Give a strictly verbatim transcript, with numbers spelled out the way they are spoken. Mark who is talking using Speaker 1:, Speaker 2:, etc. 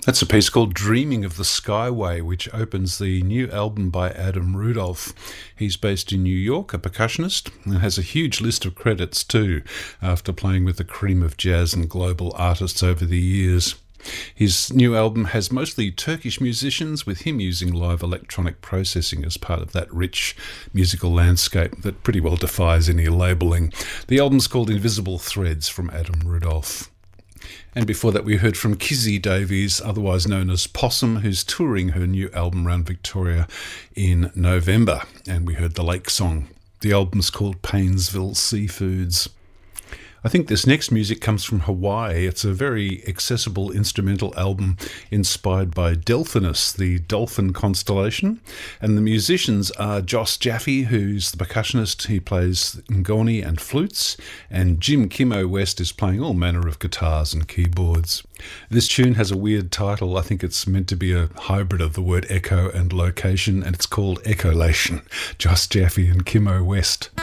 Speaker 1: That's a piece called Dreaming of the Skyway, which opens the new album by Adam Rudolph. He's based in New York, a percussionist, and has a huge list of credits too, after playing with the cream of jazz and global artists over the years. His new album has mostly Turkish musicians, with him using live electronic processing as part of that rich musical landscape that pretty well defies any labelling. The album's called Invisible Threads from Adam Rudolph. And before that we heard from Kizzy Davies, otherwise known as Possum, who's touring her new album around Victoria in November. And we heard the Lake Song. The album's called Painesville Seafoods. I think this next music comes from Hawaii. It's a very accessible instrumental album inspired by Delphinus, the dolphin constellation. And the musicians are Joss Jaffe, who's the percussionist. He plays ngoni and flutes. And Jim Kimo West is playing all manner of guitars and keyboards. This tune has a weird title. I think it's meant to be a hybrid of the word echo and location, and it's called Echolation. Joss Jaffe and Kimo West.